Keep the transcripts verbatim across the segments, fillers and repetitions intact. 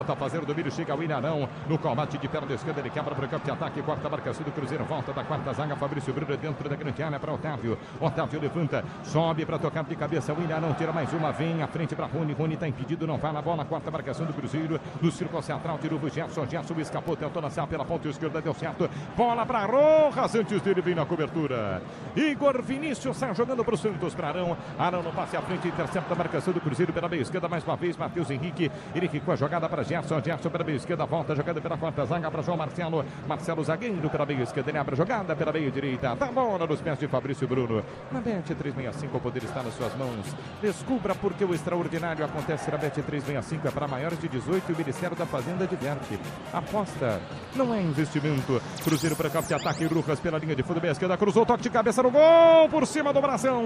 Tá fazendo domínio, chega o Ilharão no combate de perna esquerda, ele quebra para o campo de ataque, quarta marcação do Cruzeiro, volta da quarta zaga, Fabrício Bruno dentro da grande área para Otávio, Otávio levanta, sobe para tocar de cabeça, o Ilharão tira mais uma, vem à frente para Rony, Rony tá impedido, não vai na bola, quarta marcação do Cruzeiro, no círculo central, tirou o Gerson, Gerson escapou, tentou lançar pela ponta esquerda, deu certo, bola para Rojas, antes dele vem na cobertura, Igor Vinícius sai jogando para o Santos, para Arão, Arão no passe à frente, intercepta a marcação do Cruzeiro pela meia esquerda, mais uma vez, Matheus Henrique, ele ficou a jogada para Gerson, Gerson pela meia esquerda, volta jogando pela quarta zaga para João Marcelo, Marcelo zagueiro pela meia esquerda, ele abre a jogada pela meia direita, dá bola nos pés de Fabrício Bruno, na Bet trezentos e sessenta e cinco, o poder está nas suas mãos, descubra porque o extraordinário acontece na Bet trezentos e sessenta e cinco, é para maiores de dezoito e o Ministério da Fazenda diverte, aposta, não é investimento, Cruzeiro para campo de ataque, Lucas pela linha de fundo, meia esquerda, cruzou, toque de cabeça no gol, por cima do Brasão,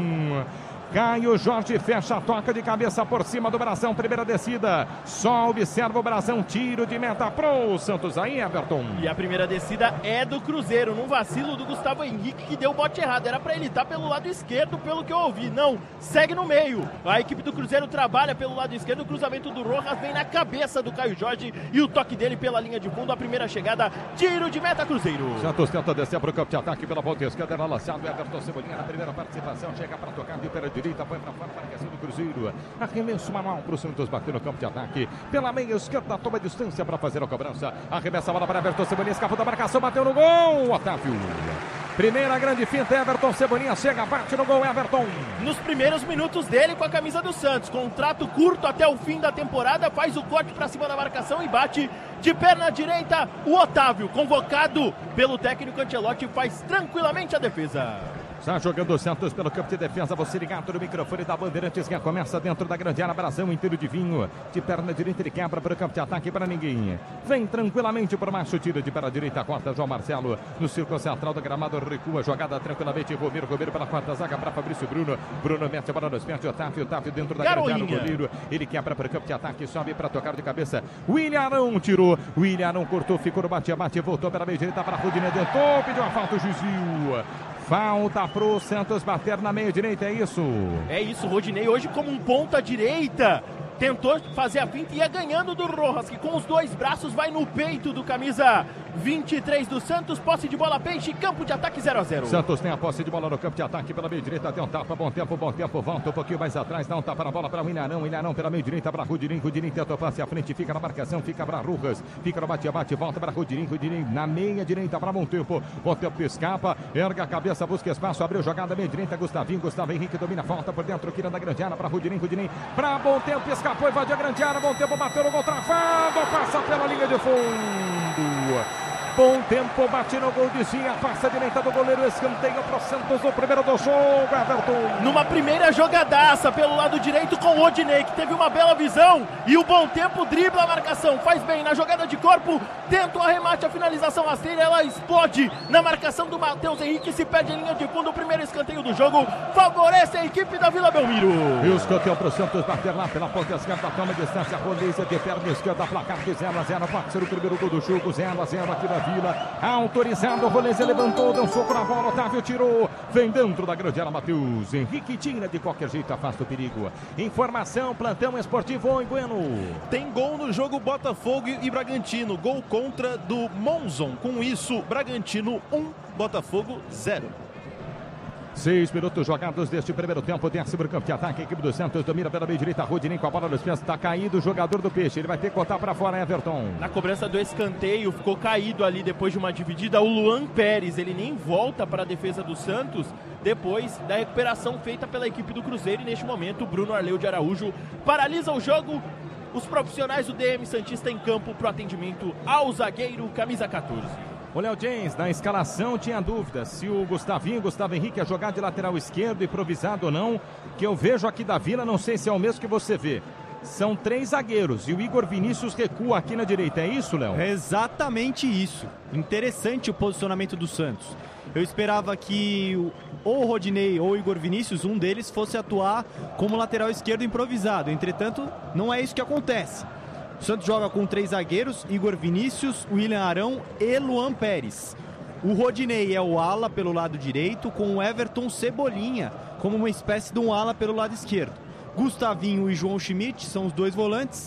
Caio Jorge fecha a toca de cabeça por cima do Brasão, primeira descida, só observa o Brasão, tiro de meta pro Santos aí, Everton. E a primeira descida é do Cruzeiro, num vacilo do Gustavo Henrique que deu o bote errado, era pra ele estar pelo lado esquerdo, pelo que eu ouvi, não, segue no meio, a equipe do Cruzeiro trabalha pelo lado esquerdo, o cruzamento do Rojas vem na cabeça do Caio Jorge e o toque dele pela linha de fundo, a primeira chegada, tiro de meta Cruzeiro. Santos tenta descer pro campo de ataque pela ponta esquerda, era lançado, Everton Cebolinha na primeira participação, chega para tocar de pela direita, põe para fora, marcação do Cruzeiro, arremesso manual pro Santos bater no campo de ataque, pela meia esquerda, toma distância para fazer a cobrança, arremessa a bola para Everton Cebolinha, escapou da marcação, bateu no gol, Otávio. Primeira grande finta, Everton Cebolinha chega, bate no gol, Everton. Nos primeiros minutos dele com a camisa do Santos, contrato curto até o fim da temporada, faz o corte para cima da marcação e bate de perna direita, o Otávio, convocado pelo técnico Ancelotti, faz tranquilamente a defesa. Está jogando o Santos pelo campo de defesa, você ligado no microfone da Bandeirantes, que começa dentro da grande área, Brasão inteiro de vinho, de perna direita ele quebra para o campo de ataque para ninguém, vem tranquilamente por baixo, tira de perna direita, corta João Marcelo, no círculo central do gramado, recua, jogada tranquilamente, Romero, Romero pela quarta zaga para Fabrício Bruno, Bruno mete a bola nos pés de Otávio, Otávio dentro da grande área, o goleiro, ele quebra para o campo de ataque, sobe para tocar de cabeça, William Arão tirou, William Arão cortou, ficou no bate-bate, voltou pela meia direita para Rodinei, tentou, pediu uma falta, o juizinho. Falta pro Santos bater na meia direita, é isso? É isso, Rodinei hoje como um ponta direita, tentou fazer a finta e ia ganhando do Rojas, que com os dois braços vai no peito do camisa vinte e três do Santos, posse de bola, Peixe, campo de ataque zero a zero. Santos tem a posse de bola no campo de ataque pela meia direita, tem um tapa, bom tempo, bom tempo, volta um pouquinho mais atrás, dá um tapa na bola para o Ilharão, Ilharão pela meia direita para Rudirim, Rudirim tenta o passe à frente, fica na marcação, fica para Rojas, fica no bate-bate, volta para Rudirim, Rudirim na meia direita para bom tempo, bom tempo escapa, erga a cabeça, busca espaço, abriu jogada, meia direita, Gustavinho, Gustavo Henrique domina, volta por dentro, tira da grande área para Rudirim, Rudirim, para bom tempo, escapou, invadiu a grande área, bom tempo, bateu no gol, travado, passa pela linha de fundo. Bom tempo, bate no gol, desvia, passa a direita do goleiro, escanteio pro Santos, o primeiro do jogo, Everton. Numa primeira jogadaça pelo lado direito com o Rodinei, que teve uma bela visão, e o bom tempo dribla a marcação, faz bem na jogada de corpo, tenta o arremate, a finalização rasteira, ela explode na marcação do Matheus Henrique, se perde em linha de fundo, o primeiro escanteio do jogo, favorece a equipe da Vila Belmiro. E o escanteio pro Santos bater lá pela ponta esquerda, toma distância, Roleza de perna esquerda, placar de zero a zero, pode ser o primeiro gol do jogo, zero a zero aqui na Vila, autorizado, Roleza levantou, deu um soco na bola, Otávio tirou, vem dentro da grande área, Matheus Henrique tira de qualquer jeito, afasta o perigo. Informação, plantão esportivo, Oi, Bueno. Tem gol no jogo Botafogo e Bragantino, gol contra do Monzon, com isso, Bragantino um, Botafogo zero. Seis minutos jogados deste primeiro tempo, décimo campo de ataque, a equipe do Santos domina pela meia direita, Rodinei com a bola nos pés, está caído o jogador do Peixe, ele vai ter que cortar para fora, Everton. Na cobrança do escanteio, ficou caído ali depois de uma dividida, o Luan Pérez, ele nem volta para a defesa do Santos, depois da recuperação feita pela equipe do Cruzeiro, e neste momento o Bruno Arleu de Araújo paralisa o jogo, os profissionais do D M Santista em campo para o atendimento ao zagueiro, camisa quatorze. O Léo James, na escalação, tinha dúvida se o Gustavinho, Gustavo Henrique ia jogar de lateral esquerdo, improvisado ou não, que eu vejo aqui da Vila, não sei se é o mesmo que você vê. São três zagueiros e o Igor Vinícius recua aqui na direita, é isso, Léo? É exatamente isso. Interessante o posicionamento do Santos. Eu esperava que ou o Rodinei ou o Igor Vinícius, um deles, fosse atuar como lateral esquerdo improvisado. Entretanto, não é isso que acontece. O Santos joga com três zagueiros, Igor Vinícius, William Arão e Luan Pérez. O Rodinei é o ala pelo lado direito, com o Everton Cebolinha como uma espécie de um ala pelo lado esquerdo. Gustavinho e João Schmidt são os dois volantes.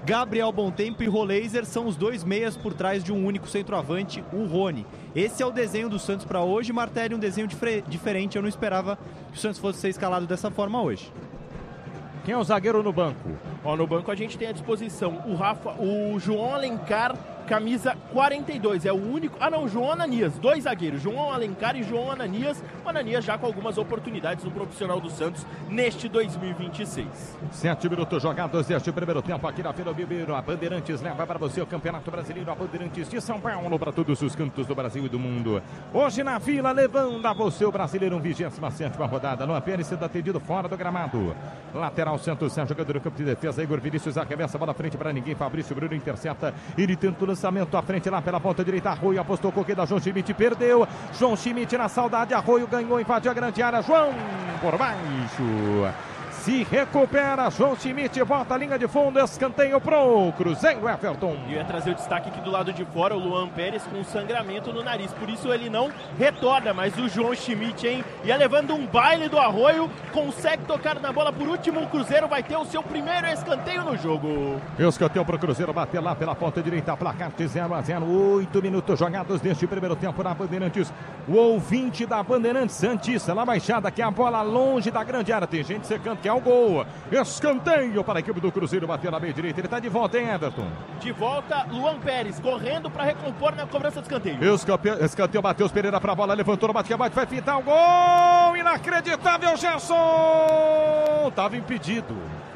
Gabriel Bontempo e Roleiser são os dois meias por trás de um único centroavante, o Rony. Esse é o desenho do Santos para hoje. Martelli, um desenho diferente. Eu não esperava que o Santos fosse ser escalado dessa forma hoje. Quem é o zagueiro no banco? Ó, no banco a gente tem à disposição o Rafa, o João Alencar, camisa quarenta e dois, é o único... Ah não, João Ananias, dois zagueiros, João Alencar e João Ananias. O Ananias já com algumas oportunidades no profissional do Santos neste dois mil e vinte e seis. Sete minutos jogados deste primeiro tempo aqui na Vila Belmiro. A Bandeirantes leva para você o Campeonato Brasileiro, a Bandeirantes de São Paulo, para todos os cantos do Brasil e do mundo. Hoje na Vila, levando a você o Brasileiro, vigésima sétima rodada. Luan Pérez sendo atendido fora do gramado. Lateral Santos, é jogador do campo de defesa. Igor Vinícius arremessa a bola à frente para ninguém. Fabrício Bruno intercepta. Ele tenta o lançamento à frente lá pela ponta direita. Arroio apostou com o que da João Schmidt, perdeu. João Schmidt na saudade. Arroio ganhou, invadiu a grande área. João por baixo. Se recupera, João Schmidt volta a linha de fundo, escanteio pro Cruzeiro, Everton. E eu ia trazer o destaque aqui do lado de fora, o Luan Pérez com sangramento no nariz, por isso ele não retorna, mas o João Schmidt, hein, ia levando um baile do Arroio, consegue tocar na bola por último, o Cruzeiro vai ter o seu primeiro escanteio no jogo. Escanteio pro Cruzeiro, bater lá pela ponta direita, placar de zero a zero, oito minutos jogados neste primeiro tempo na Bandeirantes. O ouvinte da Bandeirantes, Santista, na Baixada, que é a bola longe da grande área, tem gente secando que é o gol. Escanteio para a equipe do Cruzeiro, bater na meia direita. Ele está de volta, hein, Everton? De volta, Luan Pérez correndo para recompor na cobrança de escanteio. Escanteio, escanteio, Matheus Pereira para a bola, levantou no bate-bate, vai fintar o gol. Inacreditável, Gerson! Estava impedido.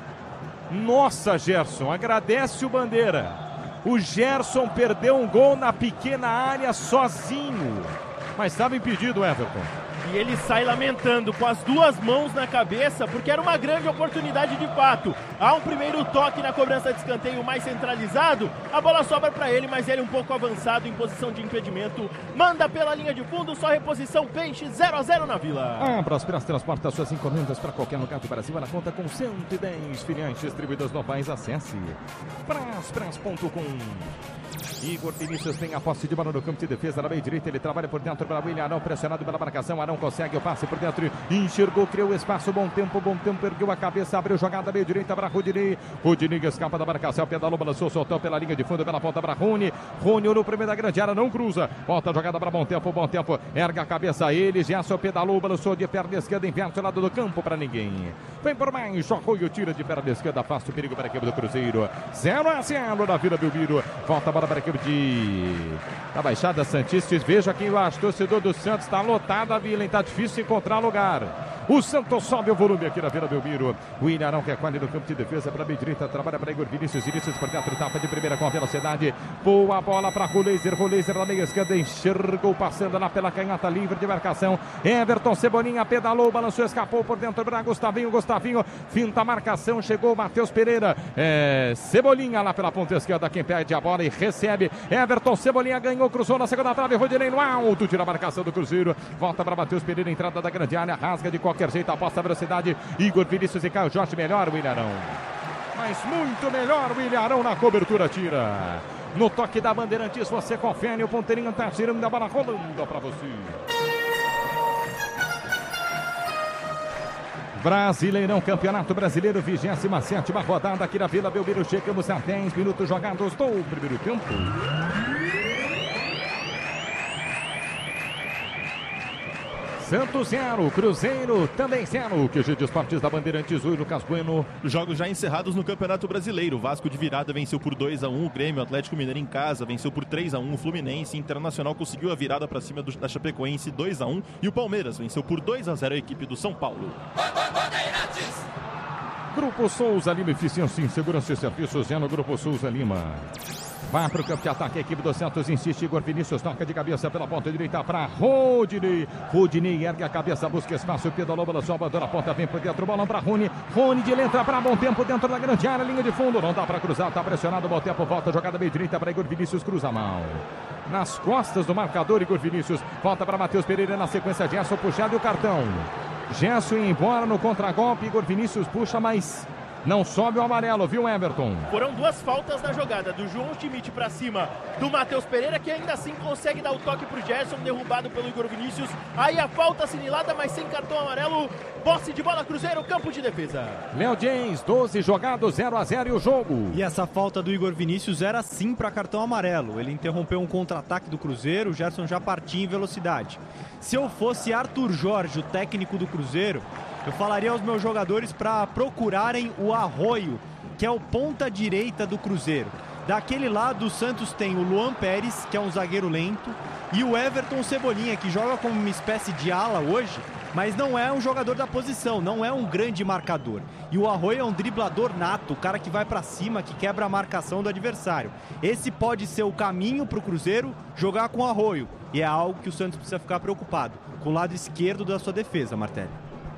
Nossa, Gerson, agradece o Bandeira. O Gerson perdeu um gol na pequena área sozinho, mas estava impedido, Everton. E ele sai lamentando com as duas mãos na cabeça, porque era uma grande oportunidade de fato. Há um primeiro toque na cobrança de escanteio mais centralizado, a bola sobra para ele, mas ele um pouco avançado em posição de impedimento. Manda pela linha de fundo, só reposição Peixe, zero a zero na Vila. A Braspress transporta suas encomendas para qualquer lugar do Brasil. Ela conta com cento e dez filiais distribuídas no país. Acesse braspress ponto com. Igor Vinícius tem a posse de bola no campo de defesa, na meia direita, ele trabalha por dentro para o William Arão, pressionado pela marcação, Arão consegue o passe por dentro, enxergou, criou espaço, bom tempo, bom tempo, ergueu a cabeça, abriu jogada, meia direita para Rodinei, Rodinei escapa da marcação, pedalou, balançou, soltou pela linha de fundo, pela ponta para Rony, Rony no primeiro da grande área, não cruza, volta a jogada para bom tempo, bom tempo, erga a cabeça ele, Gerson pedalou, balançou de perna esquerda, inverte o lado do campo para ninguém, vem por mais, Arroio tira de perna esquerda, afasta o perigo para a equipe do Cruzeiro, zero a zero na Vila Belmiro, volta a bola para a equipe de da Baixada Santista. Veja quem lá, torcedor do Santos, está lotada a Vila, está difícil encontrar lugar. O Santos sobe o volume aqui na Vila Belmiro. O Ilharão que é quase no campo de defesa para a meia direita, trabalha para Igor Vinícius, Vinícius por dentro, tapa de primeira com a velocidade, boa bola para Roleiser, Roleiser na meia esquerda, enxergou, passando lá pela canhota, livre de marcação, Everton Cebolinha pedalou, balançou, escapou por dentro para Gustavinho, Gustavinho finta a marcação, chegou Matheus Pereira, é, Cebolinha lá pela ponta esquerda, quem perde a bola e recebe, Everton Cebolinha ganhou, cruzou na segunda trave, Rodinei no alto, tira a marcação do Cruzeiro, volta para Matheus Pereira, entrada da grande área, rasga de qualquer qualquer jeito, aposta a velocidade, Igor Vinícius e Caio Jorge, melhor o Ilharão, mas muito melhor o Ilharão na cobertura, tira, no toque da Bandeirantes, você confere, o ponteirinho tá tirando a bola, rolando para você. Brasileirão, Campeonato Brasileiro, vigésima sétima rodada aqui na Vila Belmiro, chegamos a dez minutos jogados do primeiro tempo. Santos zero, Cruzeiro também zero. Q G de Esportes da Bandeirantes, o Lucas Bueno. Jogos já encerrados no Campeonato Brasileiro. O Vasco de virada venceu por dois a um o Grêmio, Atlético Mineiro em casa venceu por três a um o Fluminense, Internacional conseguiu a virada para cima do, da Chapecoense dois a um e o Palmeiras venceu por dois a zero a equipe do São Paulo. Grupo Souza Lima, eficiência em segurança e serviços é no Grupo Souza Lima. Vai para o campo de ataque, a equipe do Santos insiste, Igor Vinícius toca de cabeça pela ponta direita para Rodinei, Rodinei ergue a cabeça, busca espaço, pedalou, balançou, abandona a ponta, vem por dentro, balão para Rony, Rony de entra para bom tempo dentro da grande área, linha de fundo, não dá para cruzar, está pressionado, bom tempo, volta, jogada meio direita para Igor Vinícius, cruza mal. Nas costas do marcador, Igor Vinícius, volta para Matheus Pereira na sequência, Gerson puxado e o cartão. Gerson embora no contragolpe, Igor Vinícius puxa, mas Não sobe o amarelo, viu, Everton? Foram duas faltas na jogada, do João Schmidt pra cima do Matheus Pereira, que ainda assim consegue dar o toque pro Gerson, derrubado pelo Igor Vinícius. Aí a falta assinalada, mas sem cartão amarelo. Posse de bola, Cruzeiro, campo de defesa. Léo James, doze jogados, zero a zero e o jogo. E essa falta do Igor Vinícius era sim para cartão amarelo. Ele interrompeu um contra-ataque do Cruzeiro, o Gerson já partia em velocidade. Se eu fosse Arthur Jorge, o técnico do Cruzeiro, eu falaria aos meus jogadores para procurarem o Arroio, que é o ponta direita do Cruzeiro. Daquele lado, o Santos tem o Luan Pérez, que é um zagueiro lento, e o Everton Cebolinha, que joga como uma espécie de ala hoje, mas não é um jogador da posição, não é um grande marcador. E o Arroio é um driblador nato, o cara que vai pra cima, que quebra a marcação do adversário. Esse pode ser o caminho pro Cruzeiro jogar com o Arroio, e é algo que o Santos precisa ficar preocupado, com o lado esquerdo da sua defesa, Martelli.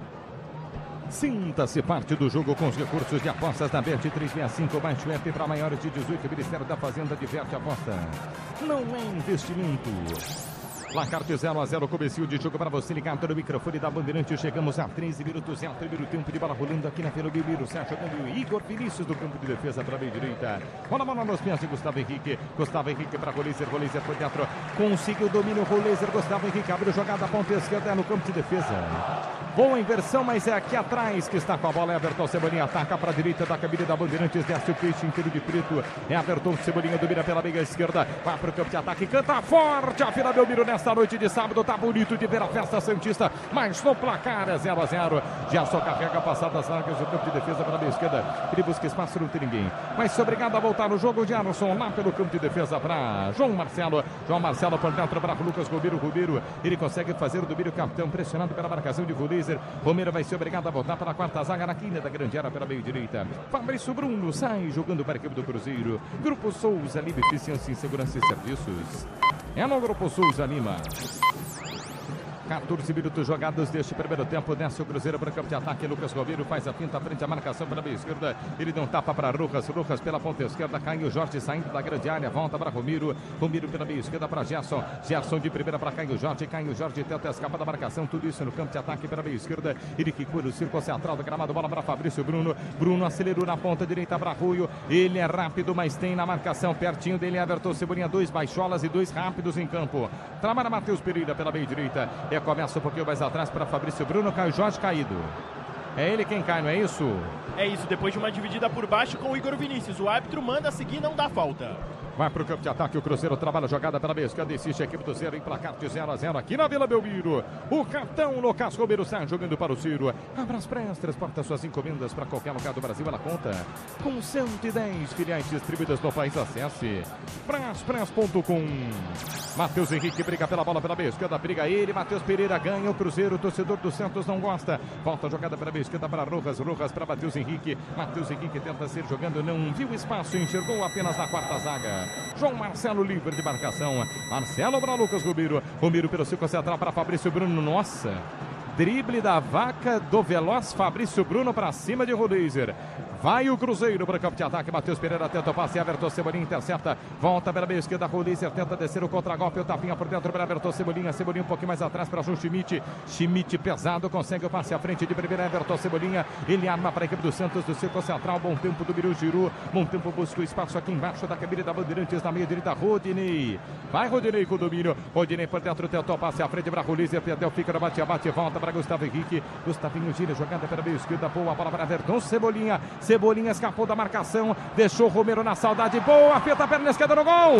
Sinta-se parte do jogo com os recursos de apostas da Bet trezentos e sessenta e cinco. Baixe o app para maiores de dezoito. Ministério da Fazenda diverte a aposta. Não é investimento. Placar de zero a zero, comecinho de jogo para você ligado no microfone da Bandeirante. Chegamos a treze minutos, é o primeiro tempo de bola rolando aqui na Vila Belmiro. Sérgio Câmbio, Igor Vinícius do campo de defesa para a meia direita. Bola, bola nos pés de Gustavo Henrique. Gustavo Henrique para Roleiser, Roleiser por dentro. Conseguiu o domínio, Roleiser, Gustavo Henrique abriu jogada, ponta esquerda no campo de defesa. Boa inversão, mas é aqui atrás que está com a bola. Everton Cebolinha ataca para a direita da cabine da Bandeirantes, desce o peixe inteiro de preto. Everton Cebolinha domina pela meia esquerda, vai para o campo de ataque, canta forte a Vila Belmiro nesta noite de sábado. Tá bonito de ver a festa santista, mas no placar é zero a zero. Gerson carrega a passada das largas do campo de defesa pela meia esquerda. Ele busca espaço, não tem ninguém. Mas obrigado a voltar no jogo. Gerson lá pelo campo de defesa para João Marcelo. João Marcelo por dentro para Lucas Romero. Romero, ele consegue fazer o domínio capitão, pressionado pela marcação de Roleiser. Romero vai ser obrigado a voltar para a quarta zaga na quina da grande área pela meia direita. Fabrício Bruno sai jogando para a equipe do Cruzeiro. Grupo Souza Lima, eficiência em segurança e serviços. É no Grupo Souza Lima. quatorze minutos jogados deste primeiro tempo. Desce o Cruzeiro para o campo de ataque. Lucas Romero faz a finta frente à marcação pela meia esquerda. Ele deu um tapa para Rojas. Rojas pela ponta esquerda. Caio Jorge saindo da grande área. Volta para Romero. Romero pela meia esquerda para Gerson. Gerson de primeira para Caio Jorge. Caio Jorge tenta escapar da marcação. Tudo isso no campo de ataque pela meia esquerda. Ele ficou no círculo central do gramado. Bola para Fabrício Bruno. Bruno acelerou na ponta direita para Arroio. Ele é rápido, mas tem na marcação. Pertinho dele Everton Cebolinha. Dois baixolas e dois rápidos em campo. Trabalha Matheus Pereira pela meia direita. É, começa um pouquinho mais atrás para Fabrício Bruno. Caio Jorge caído. É ele quem cai, não é isso? É isso, depois de uma dividida por baixo com o Igor Vinícius. O árbitro manda seguir, não dá falta. Vai para o campo de ataque, o Cruzeiro trabalha a jogada pela meia esquerda, insiste a equipe do Zero em placar de zero a zero aqui na Vila Belmiro. O capitão Lucas Romero sai jogando para o Ciro. Abras Press, transporta suas encomendas para qualquer lugar do Brasil, ela conta com cento e dez filiais distribuídas no país. Acesse braspress ponto com. Matheus Henrique briga pela bola pela meia esquerda, briga ele, Matheus Pereira ganha o Cruzeiro, o torcedor do Santos não gosta. Volta a jogada pela meia esquerda para Rojas, Rojas para Matheus Henrique. Matheus Henrique tenta ser jogando, não viu espaço, enxergou apenas na quarta zaga. João Marcelo livre de marcação. Marcelo para Lucas Romero. Romero pelo círculo central para Fabrício Bruno. Nossa, drible da vaca do veloz Fabrício Bruno para cima de Roleiser. Vai o Cruzeiro para o campo de ataque. Matheus Pereira tenta o passe. Everton Cebolinha intercepta. Volta pela meia esquerda. Roleiser tenta descer o contra-golpe. O tapinha por dentro para Everton Cebolinha. Cebolinha um pouquinho mais atrás para João Schmidt. Schmidt pesado. Consegue o passe à frente de primeira. Everton Cebolinha. Ele arma para a equipe do Santos do círculo central. Bom tempo do Biru Giru. Bom tempo busca o espaço aqui embaixo da cabine da Bandeirantes. Na meia direita, Rodinei. Vai Rodinei com o domínio. Rodinei por dentro. Tentou o passe à frente para Roleiser. Perdeu. Fica no bate-bate. Volta para Gustavo Henrique. Gustavinho gira. Jogada pela meia esquerda. Boa bola para Everton Cebolinha. Cebolinha escapou da marcação, deixou o Romero na saudade, boa, afeta a perna esquerda no gol,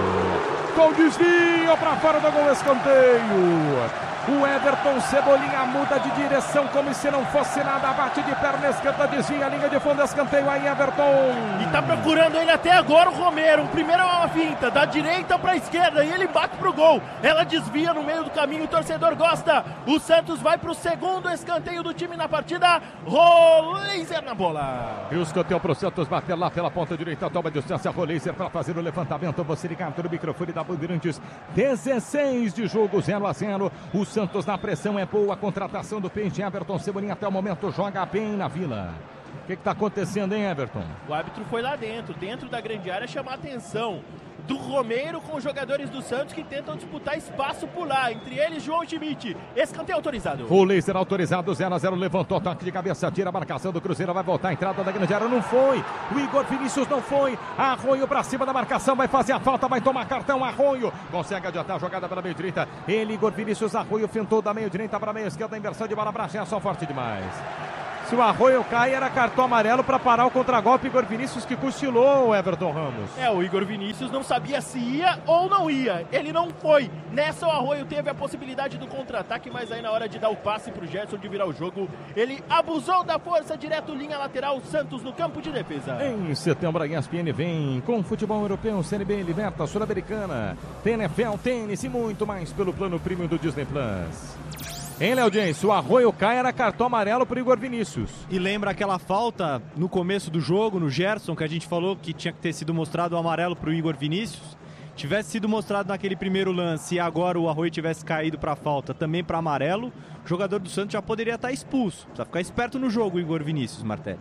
gol desvio para fora do gol, escanteio. O Everton Cebolinha muda de direção como se não fosse nada, bate de perna esquerda, desvia a linha de fundo, escanteio aí Everton. E tá procurando ele até agora o Romero, primeiro é uma finta, da direita pra esquerda e ele bate pro gol. Ela desvia no meio do caminho, o torcedor gosta. O Santos vai pro segundo escanteio do time na partida, Roleiser na bola. E o escanteio pro Santos, bater lá pela ponta direita, toma distância, Roleiser para fazer o levantamento, você ligado no microfone da Bandeirantes, dezesseis de jogo, zero a zero, o Santos na pressão, é boa a contratação do Peixe. Everton Cebolinha até o momento joga bem na Vila. O que está acontecendo, hein, Everton? O árbitro foi lá dentro, dentro da grande área, chamar atenção. do Romero com os jogadores do Santos que tentam disputar espaço por lá. Entre eles, João Schmidt. Escanteio autorizado. O laser autorizado, zero a zero, levantou, toque de cabeça, tira a marcação do Cruzeiro, vai voltar a entrada da grande área, não foi. O Igor Vinícius não foi. Arroio pra cima da marcação, vai fazer a falta, vai tomar cartão. Arroio consegue adiantar a jogada pela meia direita. Ele, Igor Vinícius, Arroio fintou da meia direita para a meia esquerda, inversão de bola para Gerson, forte demais. Se o Arroio cai, era cartão amarelo para parar o contragolpe. Igor Vinícius que cochilou o Everton Ramos. É, o Igor Vinícius não sabia se ia ou não ia. Ele não foi. Nessa o Arroio teve a possibilidade do contra-ataque, mas aí na hora de dar o passe pro Gerson de virar o jogo, ele abusou da força, direto linha lateral, Santos no campo de defesa. Em setembro a E S P N vem com futebol europeu, Série B, Liberta, Sul-Americana, N F L, tênis e muito mais pelo plano premium do Disney Plus. Hein, Léo Dias? O Arroio cai, era cartão amarelo para Igor Vinícius. E lembra aquela falta no começo do jogo, no Gerson, que a gente falou que tinha que ter sido mostrado o amarelo para o Igor Vinícius? Tivesse sido mostrado naquele primeiro lance e agora o Arroio tivesse caído para falta também para amarelo, o jogador do Santos já poderia estar expulso. Precisa ficar esperto no jogo, Igor Vinícius, Martelli.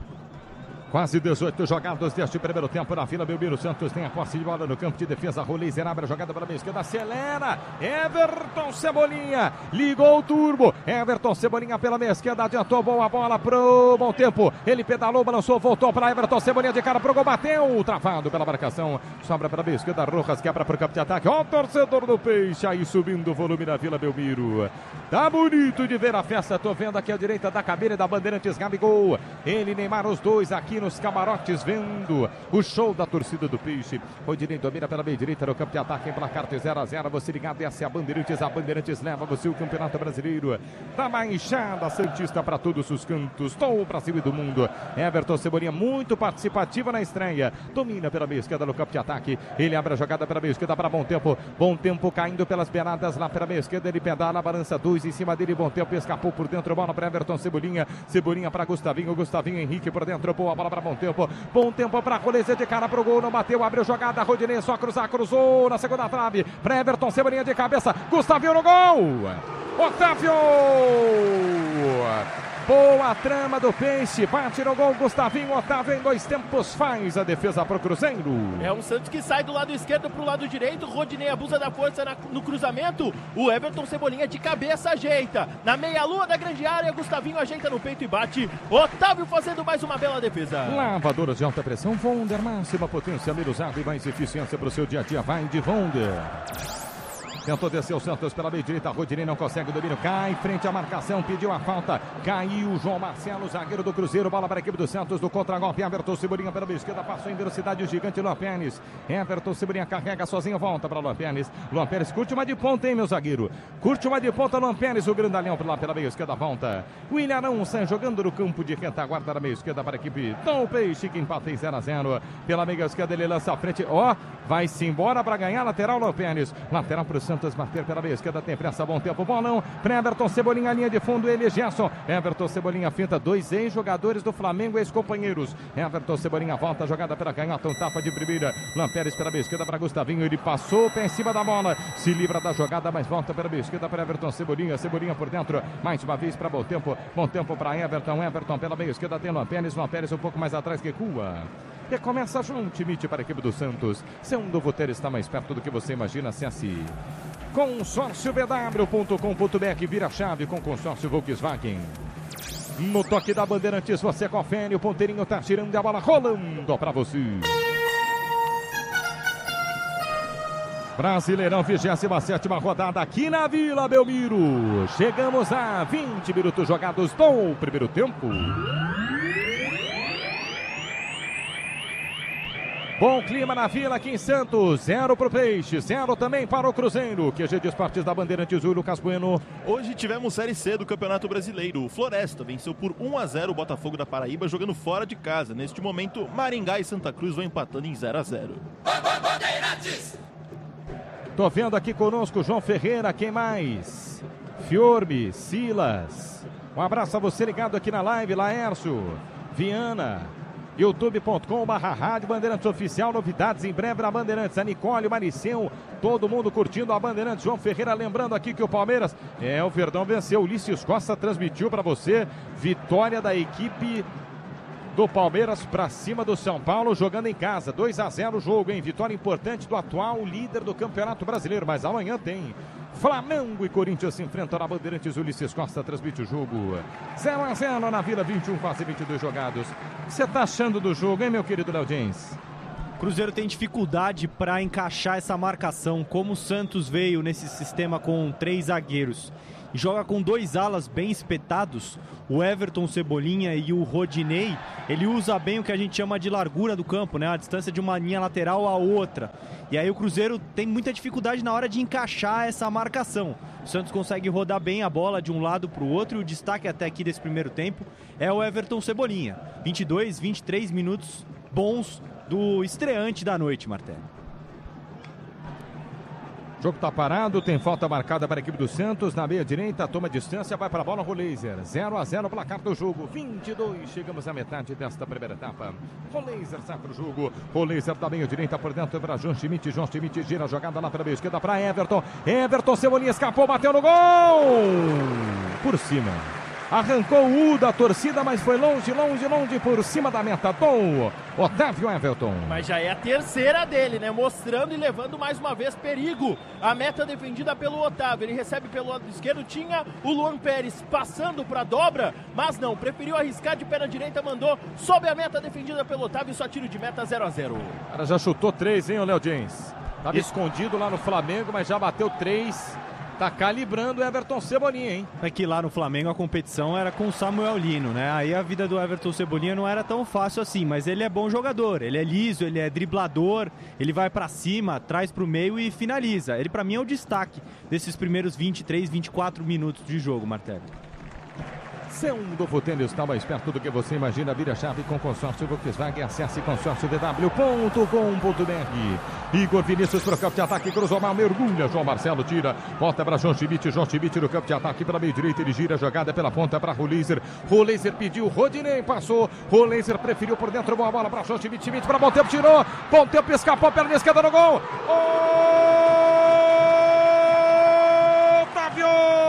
Quase dezoito jogados deste primeiro tempo na fila. Belmiro Santos tem a posse de bola no campo de defesa. Rolês abre a jogada para a esquerda. Acelera. Everton Cebolinha. Ligou o turbo. Everton Cebolinha pela meia esquerda. Adiantou boa bola pro bom tempo. Ele pedalou, balançou, voltou para Everton Cebolinha de cara pro gol. Bateu. Travado pela marcação. Sobra para a meia esquerda. Rojas quebra para o campo de ataque. Ó, o torcedor do Peixe aí subindo o volume da Vila Belmiro. Tá bonito de ver a festa. Tô vendo aqui à direita da cabine da Bandeirantes. Gabigol. Ele, Neymar, os dois aqui nos camarotes vendo o show da torcida do Peixe. Rodinei domina pela meia direita no campo de ataque em placar de zero a zero. Você ligado, essa é a Bandeirantes. A Bandeirantes leva você o Campeonato Brasileiro da Baixada Santista para todos os cantos. Estou para cima do mundo. Everton Cebolinha muito participativa na estreia. Domina pela meia esquerda no campo de ataque. Ele abre a jogada pela meia esquerda para Bom Tempo. Bom Tempo caindo pelas beiradas lá pela meia esquerda. Ele pedala, balança dois em cima dele. Bom Tempo escapou por dentro. Bola para Everton Cebolinha. Cebolinha para Gustavinho. Gustavinho Henrique por dentro. Boa bola para Bom Tempo. Bom Tempo para Rolezê de cara pro gol. Não bateu. Abriu jogada. Rodinei só cruzar. Cruzou na segunda trave. Para Everton Cebolinha de cabeça. Gustavinho no gol. Otávio. Boa trama do Peixe, bate no gol, Gustavinho. Otávio em dois tempos faz a defesa pro Cruzeiro. É um Santos que sai do lado esquerdo pro lado direito. Rodinei abusa da força na, no cruzamento. O Everton Cebolinha de cabeça ajeita. Na meia-lua da grande área, Gustavinho ajeita no peito e bate. Otávio fazendo mais uma bela defesa. Lavadoras de alta pressão Wonder, máxima potência, menos água e mais eficiência pro seu dia a dia. Vai de Wonder. Tentou descer o Santos pela meia direita. Rodinei não consegue o domínio. Cai frente à marcação. Pediu a falta. Caiu João Marcelo, zagueiro do Cruzeiro. Bola para a equipe do Santos. Do contra-golpe. Everton Cebolinha pela meia esquerda. Passou em velocidade o gigante Luan Pérez. Everton Cebolinha carrega sozinho. Volta para Luan Pérez. Luan Pérez curte uma de ponta, hein, meu zagueiro? Curte uma de ponta. Luan Pérez, o grandalhão lá pela meia esquerda. Volta. O Ilharão sai jogando no campo de retaguarda da meia esquerda para a equipe do Peixe, que empata em zero a zero. Pela meia esquerda ele lança a frente. Ó, oh, vai-se embora para ganhar. Lateral Luan Pérez. Lateral para o Santos bater pela meia esquerda, tem pressa, bom tempo, bolão para Everton Cebolinha, linha de fundo, ele, Gerson. Everton Cebolinha finta, dois ex-jogadores do Flamengo, ex-companheiros. Everton Cebolinha volta, jogada pela canhota, um tapa de primeira. Lampérez pela meia esquerda para Gustavinho, ele passou, pé em cima da bola, se livra da jogada, mas volta pela meia esquerda para Everton Cebolinha, Cebolinha por dentro, mais uma vez para bom tempo, bom tempo para Everton, Everton pela meia esquerda, tem Lampérez, Lampérez um pouco mais atrás, recua. E começa João Schmidt para a equipe do Santos. Seu um novo ter está mais perto do que você imagina, acesse consórcio b w ponto com ponto b r, vira chave com consórcio Volkswagen. No toque da Bandeirantes, você confere, o ponteirinho tá tirando a bola, rolando para você. Brasileirão, vigésima sétima rodada aqui na Vila Belmiro. Chegamos a vinte minutos jogados do primeiro tempo. Bom clima na Vila aqui em Santos, zero para o Peixe, zero também para o Cruzeiro. Q G de Esportes da Bandeirantes, o Lucas Bueno. Hoje tivemos Série C do Campeonato Brasileiro. O Floresta venceu por um a zero o Botafogo da Paraíba, jogando fora de casa. Neste momento, Maringá e Santa Cruz vão empatando em zero a zero. Tô vendo aqui conosco João Ferreira, quem mais? Fiorbe, Silas. Um abraço a você ligado aqui na live, Laércio, Viana. youtube ponto com barra Rádio Bandeirantes Oficial, novidades em breve na Bandeirantes, a Nicole, o Mariceu, todo mundo curtindo a Bandeirantes. João Ferreira lembrando aqui que o Palmeiras, é, o Verdão venceu, Ulisses Costa transmitiu para você, vitória da equipe do Palmeiras para cima do São Paulo, jogando em casa. dois a zero o jogo, hein? Vitória importante do atual líder do Campeonato Brasileiro. Mas amanhã tem Flamengo e Corinthians se enfrentam na Bandeirantes. Ulisses Costa transmite o jogo. zero a zero na Vila, vinte e um, quase vinte e dois jogados. O que você tá achando do jogo, hein, meu querido Léo Jens? Cruzeiro tem dificuldade para encaixar essa marcação, como o Santos veio nesse sistema com três zagueiros e joga com dois alas bem espetados, o Everton, Cebolinha e o Rodinei. Ele usa bem o que a gente chama de largura do campo, né? A distância de uma linha lateral à outra. E aí o Cruzeiro tem muita dificuldade na hora de encaixar essa marcação. O Santos consegue rodar bem a bola de um lado para o outro, e o destaque até aqui desse primeiro tempo é o Everton Cebolinha. vinte e dois, vinte e três minutos bons do estreante da noite, Martelo. O jogo está parado, tem falta marcada para a equipe do Santos. Na meia direita, toma distância, vai para a bola, Roleiser. zero a zero, placar do jogo, vinte e dois. Chegamos à metade desta primeira etapa. Roleiser sai para o jogo. Roleiser da meia direita por dentro para João Schmidt. João Schmidt gira a jogada lá para a meia esquerda para Everton. Everton, Cebolinha escapou, bateu no gol! Por cima. Arrancou o U da torcida, mas foi longe, longe, longe por cima da meta do Otávio Everton. Mas já é a terceira dele, né? Mostrando e levando mais uma vez perigo. A meta defendida pelo Otávio. Ele recebe pelo lado esquerdo, tinha o Luan Pérez passando para a dobra, mas não, preferiu arriscar de perna direita, mandou sob a meta defendida pelo Otávio, só tiro de meta zero a zero. O cara já chutou três, hein, o Léo Jens? Tava e... escondido lá no Flamengo, mas já bateu três. Tá calibrando o Everton Cebolinha, hein? É que lá no Flamengo a competição era com o Samuel Lino, né? Aí a vida do Everton Cebolinha não era tão fácil assim, mas ele é bom jogador, ele é liso, ele é driblador, ele vai pra cima, traz pro meio e finaliza. Ele pra mim é o destaque desses primeiros vinte e três, vinte e quatro minutos de jogo, Martelo. Segundo Futênio está mais perto do que você imagina. Vira a chave com consórcio Volkswagen. Acesse consórcio d w ponto com ponto b r. Igor Vinícius para o campo de ataque. Cruzou mal, mergulha. João Marcelo tira. Volta para João Schmidt. João Schmidt no campo de ataque pela meia direita. Ele gira a jogada pela ponta para Roleiser. Roleiser pediu. Rodinei passou. Roleiser preferiu por dentro. Boa bola para João Schmidt. Schmidt para bom tempo. Tirou. Bom tempo. Escapou. Perna esquerda no gol. Otávio!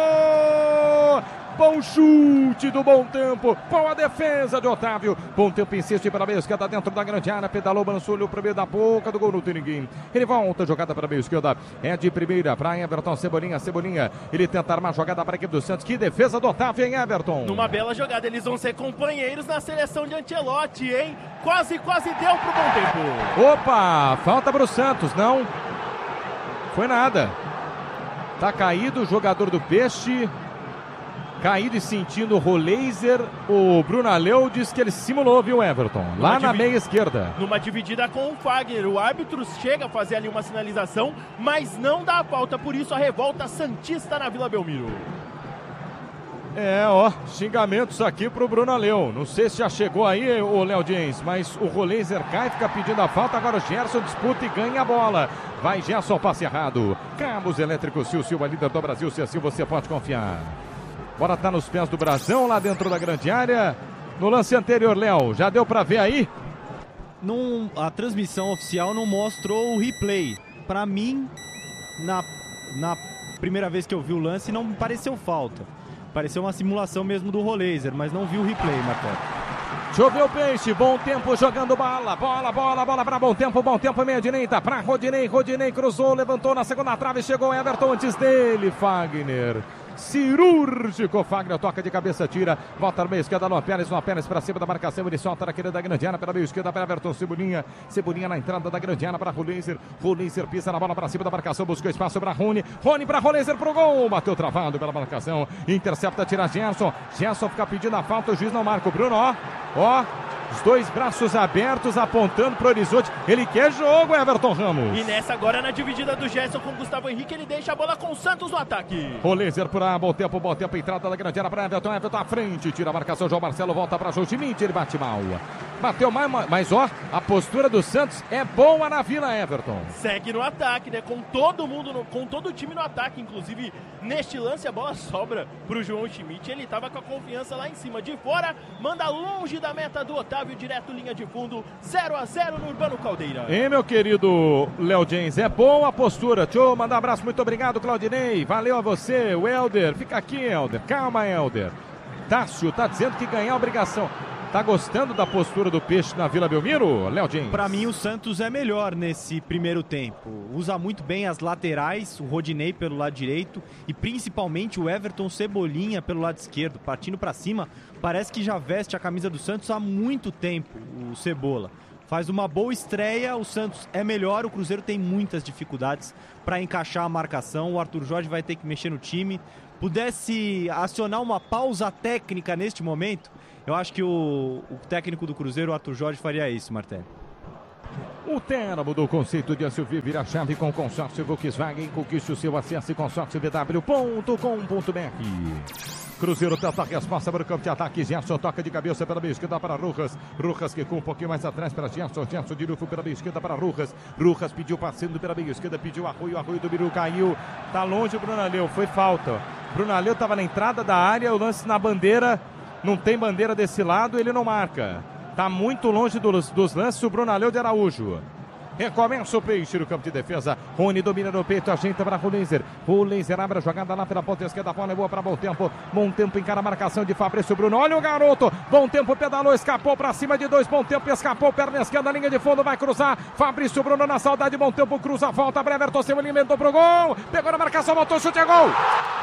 Bom chute do Bom Tempo, boa defesa de Otávio. Bom Tempo insiste para a meia esquerda dentro da grande área, pedalou, balançou, olhou para o meio da boca do gol, não tem ninguém. Ele volta, jogada para a meia esquerda, é de primeira para Everton, Cebolinha, Cebolinha. Ele tenta armar a jogada para a equipe do Santos. Que defesa do Otávio, hein, Everton? Numa bela jogada, eles vão ser companheiros na seleção de Ancelotti, hein? Quase, quase deu pro Bom Tempo. Opa, falta para o Santos, não? Foi nada. Tá caído o jogador do Peixe. Caído e sentindo o Roleiser, o Bruno Aleu diz que ele simulou, viu, Everton? Lá na meia esquerda. Numa dividida com o Fagner, o árbitro chega a fazer ali uma sinalização, mas não dá a falta, por isso a revolta santista na Vila Belmiro. É, ó, xingamentos aqui pro Bruno Aleu. Não sei se já chegou aí, o Léo Jens, mas o Roleiser cai, fica pedindo a falta, agora o Gerson disputa e ganha a bola. Vai Gerson, passe errado. Cabos Elétricos Sil Silva, líder do Brasil, se assim você pode confiar. Bola tá nos pés do Brasão, lá dentro da grande área. No lance anterior, Léo, já deu pra ver aí? Num, a transmissão oficial não mostrou o replay. Pra mim, na, na primeira vez que eu vi o lance, não me pareceu falta. Pareceu uma simulação mesmo do Roleiser, mas não vi o replay, Marcelo. Choveu o Peixe, Bom Tempo jogando bola, bola, bola, bola para Bom Tempo, Bom Tempo meia direita para Rodinei, Rodinei cruzou, levantou na segunda trave, chegou Everton antes dele, Fagner. Cirúrgico, Fagner toca de cabeça, tira, volta na meia esquerda, Luan Pérez, Luan Pérez para cima da marcação, ele solta na querida da grande área pela meia esquerda para Everton, Cebolinha, Cebolinha na entrada da grande área para Roleiser, Roleiser pisa na bola para cima da marcação, buscou espaço para Rony, Rony para Roleiser pro gol, bateu travado pela marcação, intercepta, tira Gerson, Gerson fica pedindo a falta, o juiz não marca, o Bruno, ó, ó, os dois braços abertos apontando pro horizonte. Ele quer jogo, Everton Ramos. E nessa agora na dividida do Gerson com o Gustavo Henrique, ele deixa a bola com o Santos no ataque. Roleiser por A, bom tempo, bom tempo, entrada da grande área para Everton, Everton à frente, tira a marcação, João Marcelo volta para João Schmidt, ele bate mal. Bateu mais, mas ó, a postura do Santos é boa na Vila, Everton. Segue no ataque, né, com todo mundo, no, com todo o time no ataque, inclusive neste lance a bola sobra pro João Schmidt, ele tava com a confiança lá em cima, de fora, manda longe da meta do Otávio, direto linha de fundo, zero a zero no Urbano Caldeira. Hein, meu querido Léo Jens, é boa a postura. Deixa eu mandar um abraço, muito obrigado, Claudinei. Valeu a você, o Helder. Fica aqui, Helder. Calma, Helder. Tássio tá dizendo que ganhar a obrigação. Tá gostando da postura do Peixe na Vila Belmiro, Léo James? Para mim o Santos é melhor nesse primeiro tempo. Usa muito bem as laterais, o Rodinei pelo lado direito e principalmente o Everton Cebolinha pelo lado esquerdo, partindo para cima. Parece que já veste a camisa do Santos há muito tempo, o Cebola. Faz uma boa estreia, o Santos é melhor, o Cruzeiro tem muitas dificuldades para encaixar a marcação. O Arthur Jorge vai ter que mexer no time. Pudesse acionar uma pausa técnica neste momento, eu acho que o, o técnico do Cruzeiro, o Arthur Jorge, faria isso, Martelli. O Terra mudou o conceito de S U V, vira a chave com o consórcio Volkswagen. Conquiste o seu acesso consórcio v w ponto com ponto b r. Cruzeiro tenta a resposta para o campo de ataque. Gerson toca de cabeça pela meia esquerda para Rojas. Rojas que com um pouquinho mais atrás para Gerson. Gerson de novo pela meia esquerda para Rojas. Rojas pediu passando pela meia esquerda, pediu arroio. Arroio do Biru caiu. Tá longe o Bruno Aleu, foi falta. Bruno Aleu estava na entrada da área, o lance na bandeira. Não tem bandeira desse lado, ele não marca. Tá muito longe dos, dos lances o Bruno Aleu de Araújo. Recomeça o Peixe no campo de defesa. Rony domina no peito, ajeita para o Laser. O Laser abre a jogada lá pela ponta esquerda. A bola é boa para Bom Tempo. Bom Tempo encara a marcação de Fabrício Bruno. Olha o garoto. Bom Tempo pedalou, escapou para cima de dois. Bom Tempo escapou, perna esquerda, linha de fundo, vai cruzar. Fabrício Bruno na saudade. Bom Tempo cruza, volta. Breverton se alimentou pro gol. Pegou na marcação, voltou, chute, é gol.